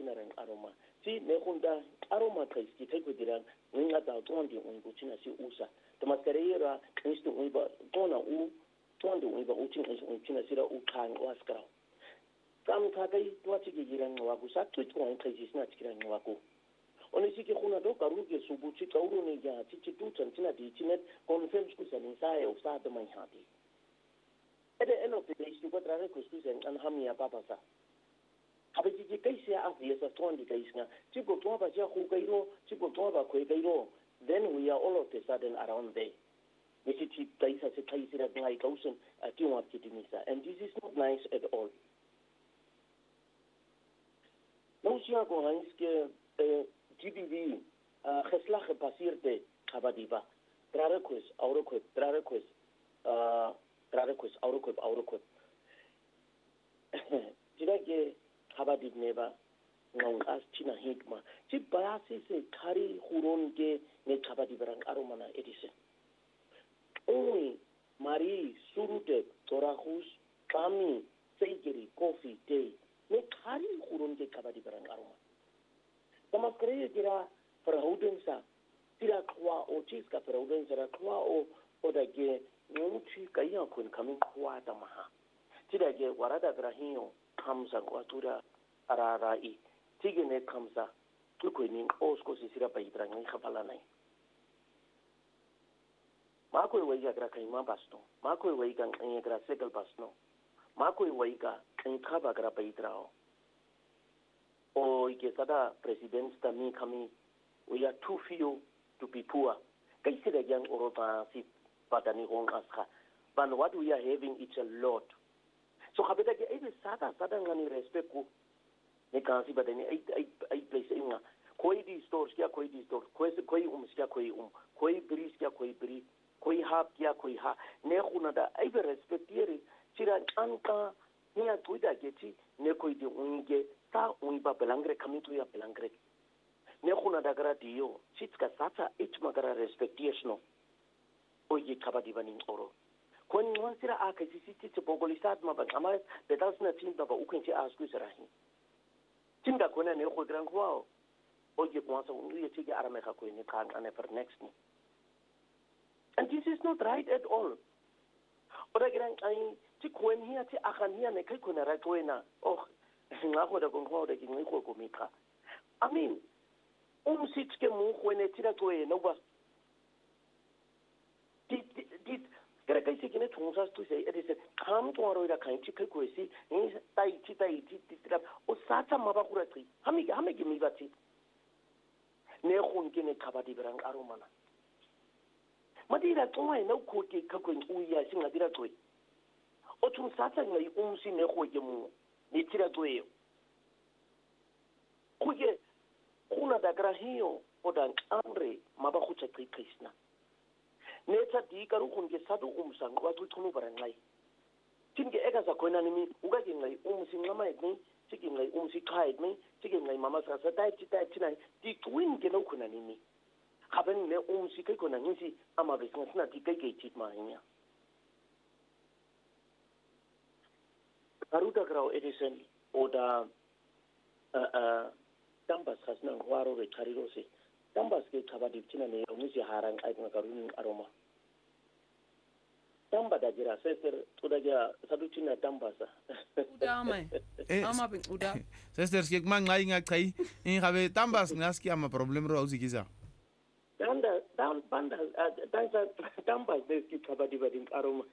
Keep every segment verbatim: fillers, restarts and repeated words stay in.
china ran aroma si ne khunda aroma kai ki kai ko diran nginga da tondi un ko china si usa to maskarera kristo un ba tona u tondi un ba uchin un china sira u kan waskara kam ka kai to chi ki giran wa ku sa tu to un kai sina chikiran wa ku oni si ki khuna do karu ke subu chi kauru ne ya chi chi tu chan china di chinet conference ku san sa e usa da mai hati at the end of the day, you got rather question and hamia papasa. Habiji Kaisia as the twenty Kaisna, Chico Twaba Jahu Kairo, Chico Twaba Quairo, then we are all of a sudden around there. Missy Kaisa Kaisa like ocean at Tiwa Kitimisa, and this is not nice at all. No Chiago Hanske G B V, Heslach Pasirte, Kabadiba, Trarequis, Auroquip, Trarequis, uh, Trarequis, Auroquip, Auroquip. Did I get Kabadib neighbor? No, as China Hikma. Chip Bayasi say Kari Huronge ne Kabadibarang Aromana Edison. Only Marie Surute, Torahus, Kami, Segeri, Coffee, Day, ne Kari Huronge Kabadibarang Aroma. The Masquerade Gira for Hodensa, Tira Kwa or Chiska for Hodensa, Kwa or Odage, Nuchi Kayakun coming Kwa Damaha. Tira get Warada Grahino, Kamsa, Quatura, Ararai, Tigene Kamsa, Tukuinin, Osco Sisira Paidrang, Hapalanai. Marco Waiga Kaima Basto, Marco Waiga and Gra Segal Basto, Marco Waiga and Kabagra Paidrao. O Ikesada President Stami Kami, we are too few to be poor. Kaisi the young Oropa Sip Patani on Aska. But what we are having is a lot. So Habita is Sada Sadangani respect. They can't see but any eight eight eight place in Koi di stores, Kia Koi di stores, Koi um, Skia Koi um, Koi Bris, Kia Koi Bri, Koi ha, Kia Koi ha, Nehunada, I respect Yeri, Chira Anka, Nia Tuida Geti, Nekoi di Unge, Ta Uniba Belangre coming to your Belangre. Nehunada Gradio, Chitska Sata, each Magara respectation. Oye Kabadivan in Oro. When one Sira Akasi to Bogolisat Mabak Amas, the Dasna team of Ukinchi Askusarahi. Tinda Kona Neko Grand Wow. Oye once we take Arameka Queen and ever next me. And this is not right at all. But again, I took when here to Akania and Kakuna Rakwena. Oh, Nakoda Gongo, the Ginko Komika. I mean, um sitke move when a Tiratway, no was. Did, did, Kaya sige tungsa to say it is a come to our kind chicken quasi in tai tai o sata mabakurati. Hamig hamig me bati. Nehun gene kabadibrang aromana. Madira toy no cookie cooking uya sing a diratoi. O tun sata may umsi neho yemu, nitira doe. Kuye kuna da grahio o dan andre mabakucha krishna. Neta di karu kunge sadu umsang watu tunu barangai. Tinge ega sa koina nimi uga jingai umsi ngama etni, tiki ngai umsi kai etni, tiki ngai mama sa sa tai tai tina di twin ke no kuna nimi. Haben ne umsi kai kuna nisi ama besna sna di kai kai tit mahinya. Karuda grau Edison oda uh uh tambas hasna waro re charirose. Tambas ke kabadi tina ne umisi harang ai ngakarun aroma. Tamba da jira sister udaja sadutina tambasa. Uda mai. Ama bin uda. Sister skek man ngai ngai kai in habe tambas ngaski ama problem ro uzikiza. Tanda tam banda dansa tambas des ki kabadi badin aroma.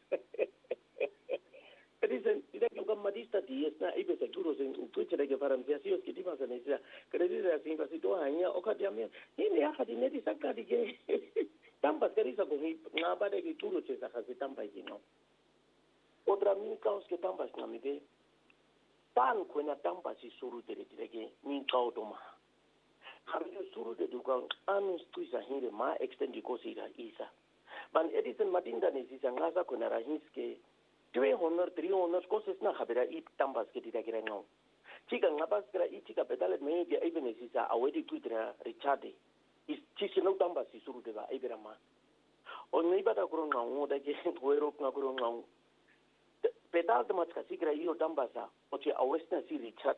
Edison ida ko madista di esna ibe se turo sen tuche de faram sia sios ki dimasa ne sia. Kredita sin pasito hanya okadiamia. Ini akadi nedi sakadi ke. Tambas kerisa ko na bade ki turo che sa kasi tambas no. Otra mi kaos ke tambas na mi de. Tan ko na tambas si suru de de ke mi kao to ma. Habe suru de duka anus tuisa hire ma extend ko sira isa. Ban Edison Madinda ne sisa ngasa ko na rahinske Three honor, three honors, causes na habera eat tambas get it again now. Chica nabas gra itika pedal media even is a away to Richard. Is chicken no tambas is suru de Iberama. On Nibada grown now, the game where up na grown now. Pedal the Matcasigra, you tambasa, but your Western see Richard